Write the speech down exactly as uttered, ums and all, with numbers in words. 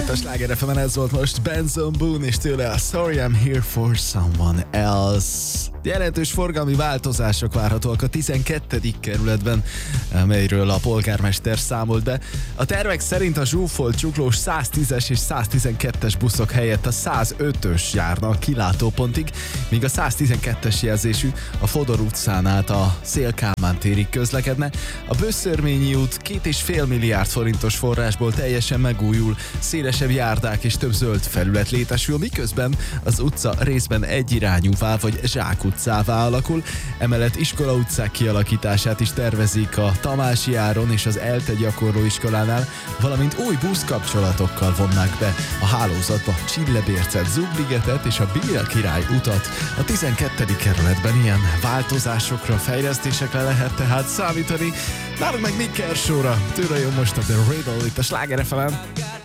Itt a Sláger ef emen, ez volt most Benson Boone, és tőle a Sorry I'm Here for Someone Else. Jelentős forgalmi változások várhatóak a tizenkettedik kerületben, melyről a polgármester számolt be. A tervek szerint a zsúfolt csuklós száztízes és száztizenkettes buszok helyett a százötös járna a kilátópontig, míg a száztizenkettes jelzésű a Fodor utcán át a Széll-Kálmán térig közlekedne. A Böszörményi út két és fél milliárd forintos forrásból teljesen megújul, szélesebb járdák és több zöld felület létesül, miközben az utca részben egyirányúvá vagy zsákutcává alakul. Emellett iskola utcák kialakítását is tervezik a Tamási áron és az ELTE gyakorlóiskolánál, valamint új buszkapcsolatokkal vonnák be a hálózatba Csillebércet, Zugligetet és a Bél Király utat. A tizenkettedik kerületben ilyen változásokra, fejlesztésekre lehet tehát számítani. Nálunk meg Nick Kershaw-ra, tőle jön most a The Riddle itt a Sláger ef emen.